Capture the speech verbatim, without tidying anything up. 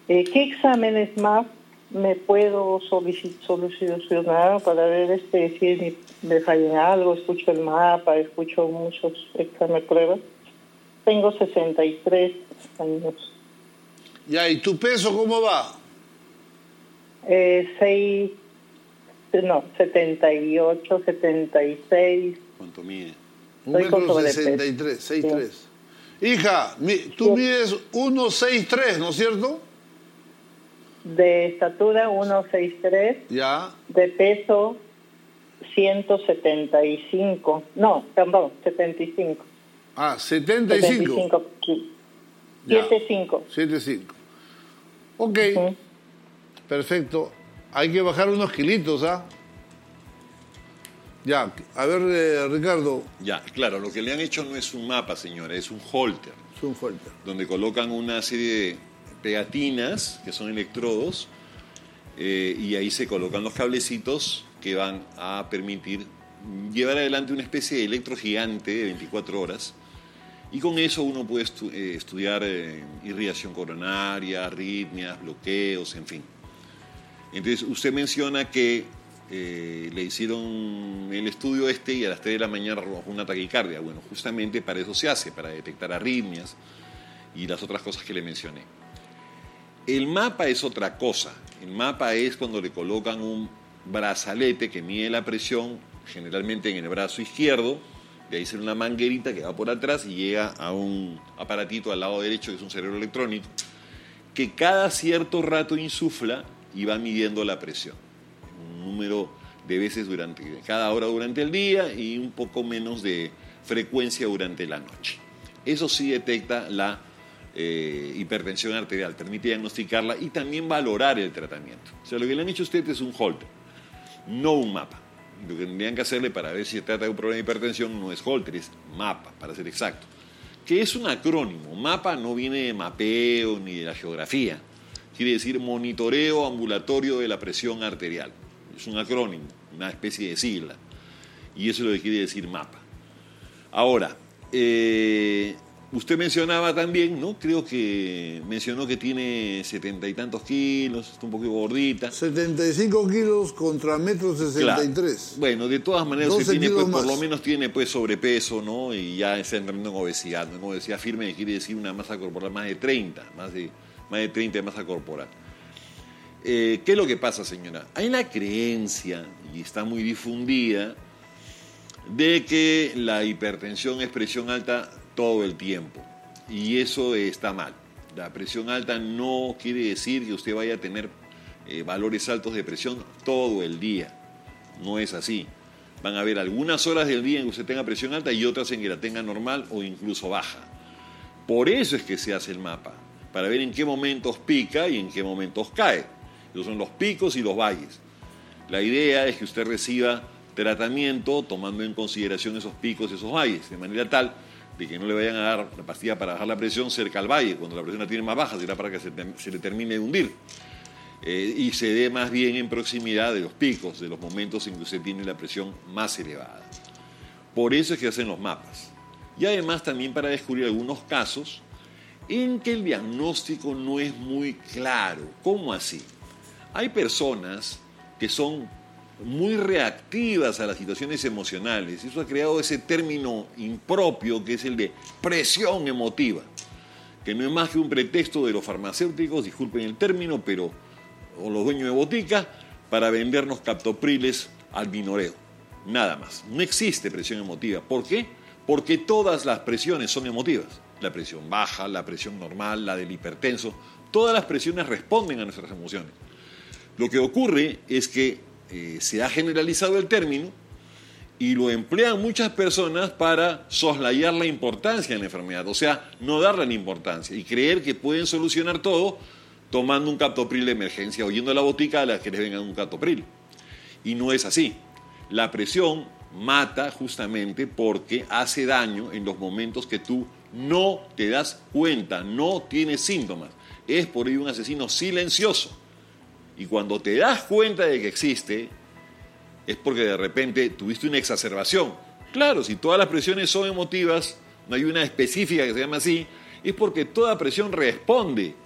Eh, ¿Qué exámenes más me puedo solici- solucionar para ver este, si me falla en algo? Escucho el mapa, escucho muchos exámenes, pruebas. Tengo sesenta y tres años. Ya, ¿y tu peso cómo va? Eh, seis, no, setenta y ocho, setenta y seis. ¿Cuánto mide? Un Estoy con metro sobrepeso. sesenta y tres, seis Sí. tres. Hija, mi- tú Sí. mides uno sesenta y tres, ¿no es cierto? De estatura uno sesenta y tres, Ya. de peso ciento setenta y cinco. No, perdón, setenta y cinco. Ah, setenta y cinco. setenta y cinco kilos. Ya. setenta y cinco. setenta y cinco. Ok, Ujú. perfecto. Hay que bajar unos kilitos, ¿ah? Ya, a ver, eh, Ricardo. Ya, claro, lo que le han hecho no es un mapa, señora, es un holter, Es un fuerte. donde colocan una serie de pegatinas, que son electrodos, eh, y ahí se colocan los cablecitos que van a permitir llevar adelante una especie de electrogigante de veinticuatro horas, y con eso uno puede estu- eh, estudiar eh, irrigación coronaria, arritmias, bloqueos, en fin. Entonces, usted menciona que eh, le hicieron el estudio este y a las tres de la mañana arrojó una taquicardia. Bueno, justamente para eso se hace, para detectar arritmias y las otras cosas que le mencioné. El mapa es otra cosa. El mapa es cuando le colocan un brazalete que mide la presión, generalmente en el brazo izquierdo, de ahí sale una manguerita que va por atrás y llega a un aparatito al lado derecho, que es un cerebro electrónico, que cada cierto rato insufla y va midiendo la presión. Un número de veces durante cada hora durante el día y un poco menos de frecuencia durante la noche. Eso sí detecta la eh, hipertensión arterial, permite diagnosticarla y también valorar el tratamiento. O sea, lo que le han hecho a usted es un holter, no un mapa. Lo que tendrían que hacerle para ver si se trata de un problema de hipertensión no es holter, es mapa, para ser exacto. Que es un acrónimo. Mapa no viene de mapeo ni de la geografía. Quiere decir monitoreo ambulatorio de la presión arterial. Es un acrónimo, una especie de sigla. Y eso es lo que quiere decir mapa. Ahora, eh, usted mencionaba también, ¿no? Creo que mencionó que tiene setenta y tantos kilos, está un poquito gordita. setenta y cinco kilos contra metro sesenta y tres. Claro. Bueno, de todas maneras, doce usted tiene, pues, kilos por más. lo menos tiene pues sobrepeso, ¿no? Y ya está entrando en obesidad. En obesidad firme quiere decir una masa corporal más de treinta, más de, más de treinta de masa corporal. Eh, ¿Qué es lo que pasa, señora? Hay la creencia, y está muy difundida, de que la hipertensión es presión alta todo el tiempo. Y eso está mal. La presión alta no quiere decir que usted vaya a tener eh, valores altos de presión todo el día. No es así. Van a haber algunas horas del día en que usted tenga presión alta y otras en que la tenga normal o incluso baja. Por eso es que se hace el mapa, para ver en qué momentos pica y en qué momentos cae. Esos son los picos y los valles. La idea es que usted reciba tratamiento tomando en consideración esos picos y esos valles, de manera tal de que no le vayan a dar la pastilla para bajar la presión cerca al valle, cuando la presión la tiene más baja, será para que se, se le termine de hundir. Eh, y se dé más bien en proximidad de los picos, de los momentos en que usted tiene la presión más elevada. Por eso es que hacen los mapas. Y además también para descubrir algunos casos en que el diagnóstico no es muy claro. ¿Cómo así? Hay personas que son muy reactivas a las situaciones emocionales. Eso ha creado ese término impropio que es el de presión emotiva, que no es más que un pretexto de los farmacéuticos, disculpen el término, pero o los dueños de botica, para vendernos captopriles al minoreo. Nada más. No existe presión emotiva. ¿Por qué? Porque todas las presiones son emotivas. La presión baja, la presión normal, la del hipertenso, todas las presiones responden a nuestras emociones. Lo que ocurre es que eh, se ha generalizado el término y lo emplean muchas personas para soslayar la importancia de la enfermedad, o sea, no darle la importancia y creer que pueden solucionar todo tomando un captopril de emergencia o yendo a la botica a la que les vengan un captopril. Y no es así. La presión mata justamente porque hace daño en los momentos que tú no te das cuenta, no tienes síntomas. Es por ello un asesino silencioso. Y cuando te das cuenta de que existe, es porque de repente tuviste una exacerbación. Claro, si todas las presiones son emotivas, no hay una específica que se llama así, es porque toda presión responde